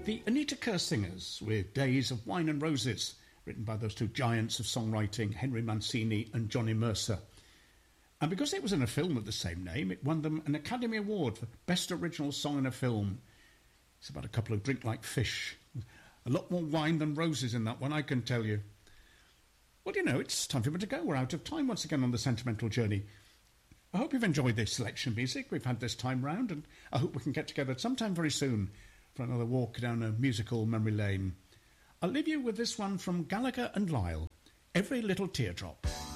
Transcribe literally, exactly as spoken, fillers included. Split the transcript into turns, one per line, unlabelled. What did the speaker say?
The Anita Kerr Singers with Days of Wine and Roses, written by those two giants of songwriting, Henry Mancini and Johnny Mercer. And because it was in a film of the same name, it won them an Academy Award for Best Original Song in a Film. It's about a couple who drink like fish. A lot more wine than roses in that one, I can tell you. Well, you know, it's time for me to go. We're out of time once again on the Sentimental Journey. I hope you've enjoyed this selection of music we've had this time round, and I hope we can get together sometime very soon for another walk down a musical memory lane. I'll leave you with this one from Gallagher and Lyle, Every Little Teardrop.